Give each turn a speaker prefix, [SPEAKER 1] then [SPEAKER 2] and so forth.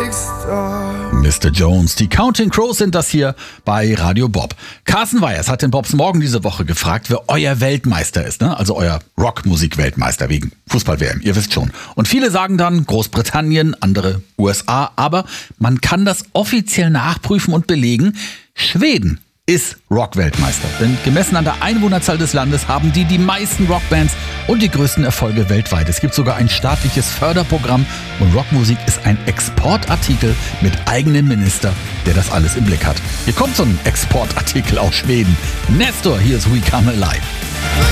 [SPEAKER 1] Mr. Jones, die Counting Crows sind das hier bei Radio Bob. Carsten Weyers hat den Bobs Morgen diese Woche gefragt, wer euer Weltmeister ist, ne? Also euer Rockmusik-Weltmeister wegen Fußball-WM, ihr wisst schon. Und viele sagen dann Großbritannien, andere USA, aber man kann das offiziell nachprüfen und belegen. Schweden ist Rock-Weltmeister. Denn gemessen an der Einwohnerzahl des Landes haben die meisten Rockbands und die größten Erfolge weltweit. Es gibt sogar ein staatliches Förderprogramm und Rockmusik ist ein Exportartikel mit eigenem Minister, der das alles im Blick hat. Hier kommt so ein Exportartikel aus Schweden. Nestor, hier ist We Come Alive.